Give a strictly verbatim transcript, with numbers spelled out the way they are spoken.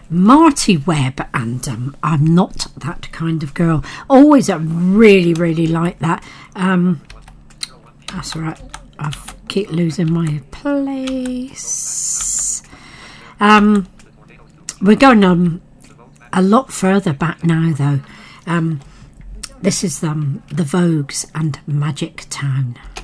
Marty Webb, and um, I'm not that kind of girl. Always uh, really, really like that. Um, that's all right. I keep losing my place. Um, we're going um, a lot further back now, though. Um, this is um, the Vogues and Magic Town.